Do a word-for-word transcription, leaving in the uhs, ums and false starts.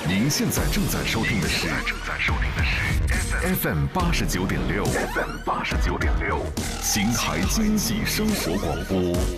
您现在正在收听的是 F M 八十九点六，F M 八十九点六，秦台经济生活广播。